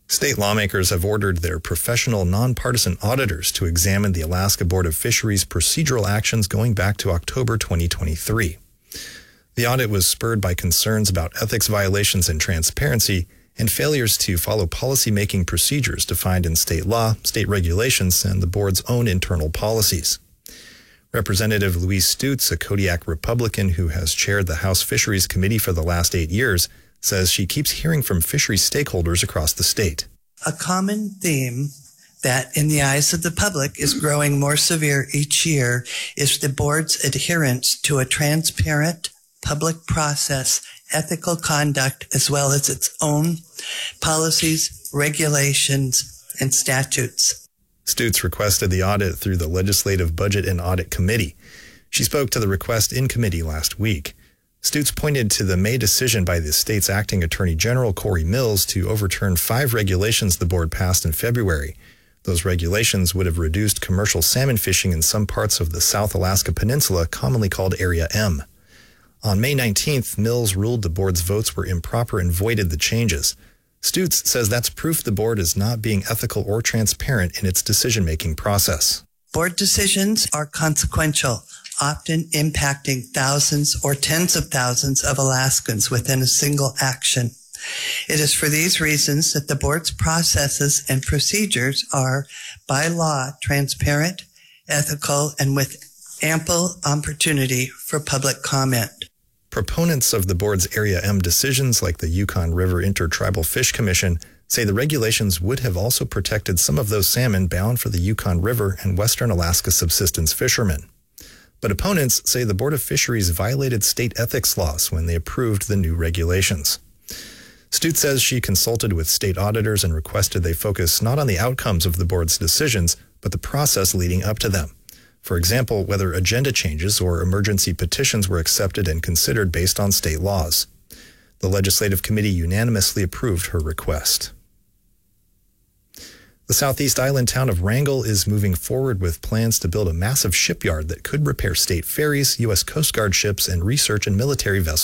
State lawmakers have ordered their professional, nonpartisan auditors to examine the Alaska Board of Fisheries procedural actions going back to October 2023. The audit was spurred by concerns about ethics violations and transparency and failures to follow policy-making procedures defined in state law, state regulations, and the board's own internal policies. Representative Louise Stutes, a Kodiak Republican who has chaired the House Fisheries Committee for the last 8 years, says she keeps hearing from fisheries stakeholders across the state. A common theme that in the eyes of the public is growing more severe each year is the board's adherence to a transparent public process, ethical conduct, as well as its own policies, regulations, and statutes. Stutes requested the audit through the Legislative Budget and Audit Committee. She spoke to the request in committee last week. Stutes pointed to the May decision by the state's acting Attorney General Corey Mills to overturn 5 regulations the board passed in February. Those regulations would have reduced commercial salmon fishing in some parts of the South Alaska Peninsula, commonly called Area M. On May 19th, Mills ruled the board's votes were improper and voided the changes. Stutes says that's proof the board is not being ethical or transparent in its decision-making process. Board decisions are consequential, often impacting thousands or tens of thousands of Alaskans within a single action. It is for these reasons that the board's processes and procedures are, by law, transparent, ethical, and with ample opportunity for public comment. Proponents of the board's Area M decisions, like the Yukon River Intertribal Fish Commission, say the regulations would have also protected some of those salmon bound for the Yukon River and Western Alaska subsistence fishermen. But opponents say the Board of Fisheries violated state ethics laws when they approved the new regulations. Stutes says she consulted with state auditors and requested they focus not on the outcomes of the board's decisions, but the process leading up to them. For example, whether agenda changes or emergency petitions were accepted and considered based on state laws. The Legislative Committee unanimously approved her request. The southeast island town of Wrangell is moving forward with plans to build a massive shipyard that could repair state ferries, U.S. Coast Guard ships, and research and military vessels.